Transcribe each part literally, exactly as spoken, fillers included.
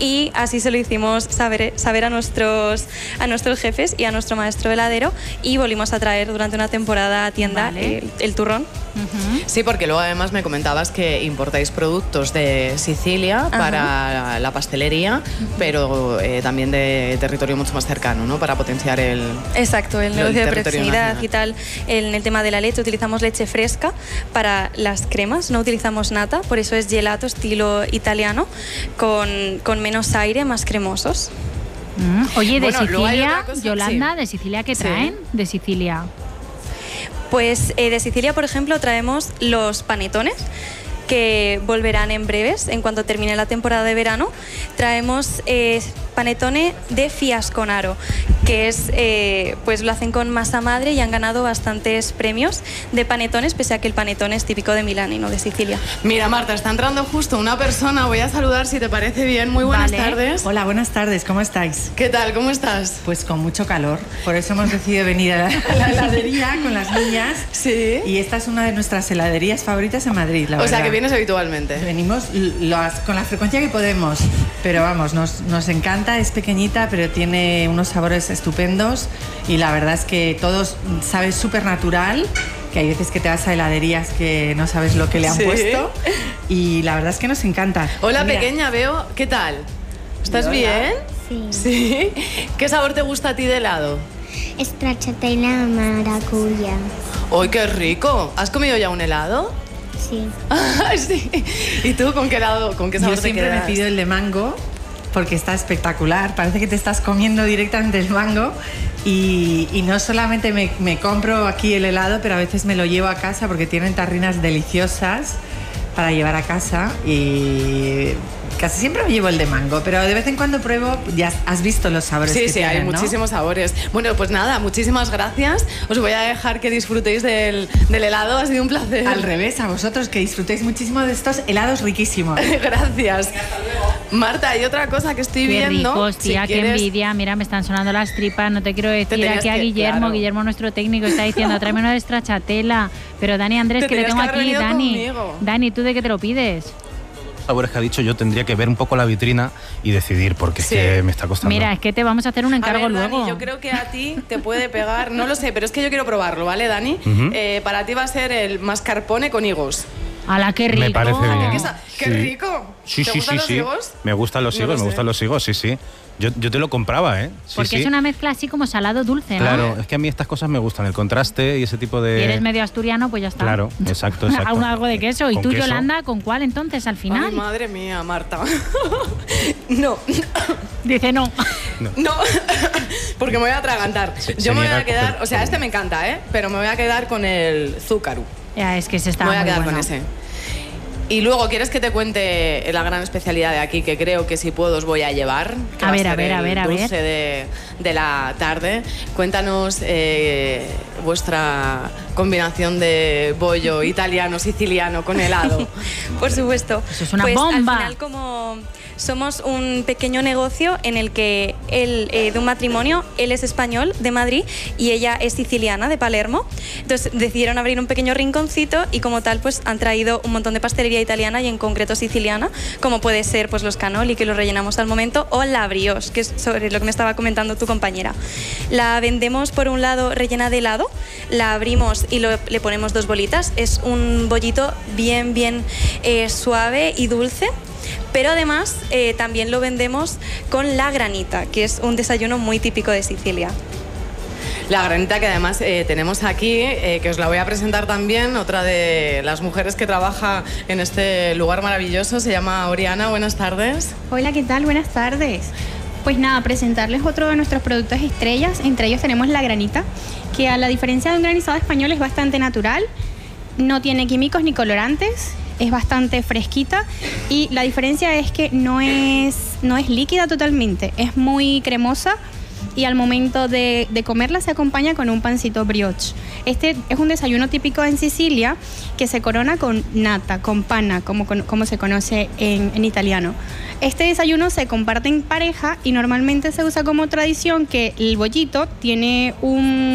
y así se lo hicimos saber, saber a, nuestros, a nuestros jefes y a nuestro maestro heladero y volvimos a traer durante una temporada a tienda vale. el, el turrón. Uh-huh. Sí, porque luego además me comentabas que importáis productos de Sicilia Ajá. para la pastelería, uh-huh. pero eh, también de territorio mucho más cercano, ¿no? Para potenciar el... Exacto, el negocio el de proximidad nacional. Y tal. En el tema de la leche utilizamos leche fresca para las cremas, no utilizamos nata, por eso es gelato estilo italiano, con, con menos aire, más cremosos. Mm. Oye, de bueno, Sicilia, Yolanda, sí. ¿de Sicilia qué traen? Sí. De Sicilia... Pues eh, de Sicilia, por ejemplo, traemos los panetones, que volverán en breves, en cuanto termine la temporada de verano. Traemos eh, panetone de Fiasconaro, que es, eh, pues lo hacen con masa madre y han ganado bastantes premios de panetones, pese a que el panetone es típico de Milán y no de Sicilia. Mira, Marta, está entrando justo una persona, voy a saludar si te parece bien. Muy buenas vale. tardes. Hola, buenas tardes, ¿cómo estáis? ¿Qué tal? ¿Cómo estás? Pues con mucho calor, por eso hemos decidido venir a la, a la heladería con las niñas. Sí. Y esta es una de nuestras heladerías favoritas en Madrid, la o verdad. sea, que vienes habitualmente. Venimos las, con la frecuencia que podemos, pero vamos, nos, nos encanta, es pequeñita, pero tiene unos sabores estupendos y la verdad es que todos sabe súper natural, que hay veces que te vas a heladerías que no sabes lo que le han ¿Sí? puesto y la verdad es que nos encanta. Hola, mira. Pequeña, veo, ¿qué tal? ¿Estás Hola. bien? Sí. ¿Sí? ¿Qué sabor te gusta a ti de helado? Stracciatella maracuyá. ¡Uy, qué rico! ¿Has comido ya un helado? Sí. sí. ¿Y tú con qué helado, con qué sabor Yo te siempre quedas? me pido el de mango porque está espectacular, parece que te estás comiendo directamente el mango y, y no solamente me, me compro aquí el helado, pero a veces me lo llevo a casa porque tienen tarrinas deliciosas para llevar a casa y casi siempre me llevo el de mango, pero de vez en cuando pruebo, ya has visto los sabores sí, que sí, tienen, hay ¿no? muchísimos sabores. Bueno, pues nada, muchísimas gracias. Os voy a dejar que disfrutéis del, del helado, ha sido un placer. Al revés, a vosotros que disfrutéis muchísimo de estos helados riquísimos. Gracias. Marta, hay otra cosa que estoy qué viendo. Rico, hostia, si qué quieres... envidia. Mira, me están sonando las tripas, no te quiero decir. Te Aquí a que, Guillermo, claro. Guillermo, nuestro técnico, está diciendo, tráeme una de stracciatella. Pero Dani, Andrés, te que le tengo que aquí, Dani. Conmigo. Dani, ¿tú de qué te lo pides? Sabores que ha dicho, yo tendría que ver un poco la vitrina y decidir porque sí. es que me está costando. Mira, es que te vamos a hacer un encargo a ver, luego. Dani, yo creo que a ti te puede pegar, no lo sé, pero es que yo quiero probarlo, ¿vale, Dani? Uh-huh. Eh, para ti va a ser el mascarpone con higos. ¡Hala, qué rico! Me parece bien. ¡Qué, qué rico! Sí, ¿Te sí, gustan sí, los sí. higos? Me gustan los no higos, me gustan los higos, sí, sí. Yo, yo te lo compraba, ¿eh? Sí, Porque sí. es una mezcla así como salado-dulce, ¿no? Claro, es que a mí estas cosas me gustan, el contraste y ese tipo de... Si eres medio asturiano, pues ya está. Claro, exacto, exacto. Aún algo de queso. ¿Y ¿Con tú, queso? Yolanda, con cuál entonces al final? Ay, madre mía, Marta. no. Dice no. No. no. Porque me voy a atragantar. Se, yo se me voy a a quedar, coger... o sea, este me encanta, ¿eh? Pero me voy a quedar con el zúcaro. Ya, es que se está Me voy a muy quedar bueno. con ese. Y luego, ¿quieres que te cuente la gran especialidad de aquí que creo que si puedo os voy a llevar? Que A va ver, a, a ver, el a ver, a ver. dulce de, de la tarde. Cuéntanos eh, vuestra combinación de bollo italiano, siciliano con helado. Por supuesto. Eso es una pues, bomba. Al final, como somos un pequeño negocio en el que él, eh, de un matrimonio, él es español, de Madrid, y ella es siciliana, de Palermo. Entonces decidieron abrir un pequeño rinconcito y como tal pues han traído un montón de pastelería italiana y en concreto siciliana, como puede ser pues los cannoli, que los rellenamos al momento, o la brioche, que es sobre lo que me estaba comentando tu compañera. La vendemos por un lado rellena de helado, la abrimos y lo, le ponemos dos bolitas. Es un bollito bien, bien eh, suave y dulce. Pero además eh, también lo vendemos con la granita, que es un desayuno muy típico de Sicilia. La granita que además eh, tenemos aquí, eh, que os la voy a presentar también, otra de las mujeres que trabaja en este lugar maravilloso, se llama Oriana. Buenas tardes. Hola, ¿qué tal? Buenas tardes. Pues nada, presentarles otro de nuestros productos estrellas. Entre ellos tenemos la granita, que a la diferencia de un granizado español es bastante natural, no tiene químicos ni colorantes, es bastante fresquita y la diferencia es que no es, no es líquida totalmente, es muy cremosa y al momento de, de comerla se acompaña con un pancito brioche. Este es un desayuno típico en Sicilia que se corona con nata, con pana, como, como se conoce en, en italiano. Este desayuno se comparte en pareja y normalmente se usa como tradición que el bollito tiene un,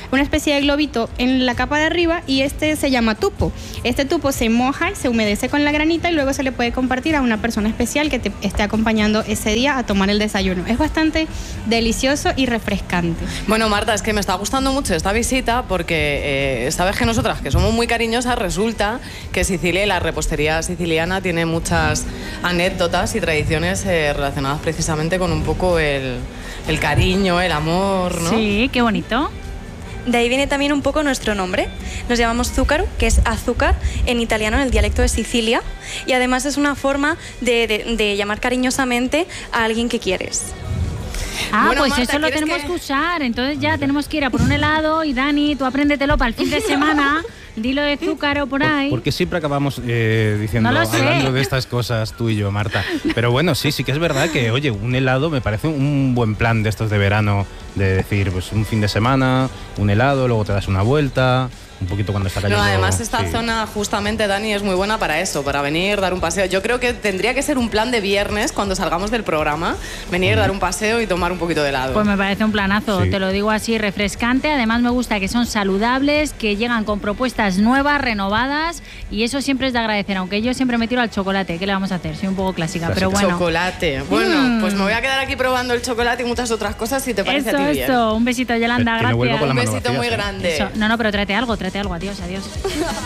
una especie de globito en la capa de arriba y este se llama tupo. Este tupo se moja, se humedece con la granita y luego se le puede compartir a una persona especial que te esté acompañando ese día a tomar el desayuno. Es bastante delicioso y refrescante. Bueno, Marta, es que me está gustando mucho esta visita porque eh, sabes que nosotras, que somos muy cariñosas, resulta que Sicilia y la repostería siciliana tiene muchas anécdotas y tradiciones eh, relacionadas precisamente con un poco el, el cariño, el amor, ¿no? Sí, qué bonito. De ahí viene también un poco nuestro nombre. Nos llamamos Zucchero, que es azúcar en italiano, en el dialecto de Sicilia. Y además es una forma de, de, de llamar cariñosamente a alguien que quieres. Ah, bueno, pues Marta, eso lo tenemos que... que usar. Entonces ya tenemos que ir a por un helado y Dani, tú apréndetelo para el fin de semana. Dilo de Zúcaro por ahí. Porque siempre acabamos eh, diciendo, no hablando de estas cosas tú y yo, Marta. Pero bueno, sí, sí que es verdad que, oye, un helado me parece un buen plan de estos de verano, de decir, pues un fin de semana, un helado, luego te das una vuelta, un poquito cuando está cayendo. No, además esta sí. zona justamente, Dani, es muy buena para eso, para venir, dar un paseo. Yo creo que tendría que ser un plan de viernes cuando salgamos del programa, venir, mm. dar un paseo y tomar un poquito de helado. Pues me parece un planazo, sí. Te lo digo así, refrescante. Además me gusta que son saludables, que llegan con propuestas nuevas, renovadas, y eso siempre es de agradecer, aunque yo siempre me tiro al chocolate. ¿Qué le vamos a hacer? Soy un poco clásica, Clásico. pero bueno. Chocolate. Bueno, mm. pues me voy a quedar aquí probando el chocolate y muchas otras cosas, si te parece eso, a ti bien. Eso, un besito, Yolanda, que, que gracias. no un besito vacía, muy ¿sí? grande. Eso. No, no, pero tráete algo, tráete algo. Adiós, adiós.